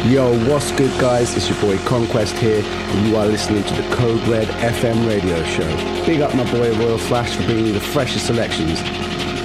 Yo, what's good guys? It's your boy Conquest here and you are listening to the Code Red FM radio show. Big up my boy Royal Flash for bringing you the freshest selections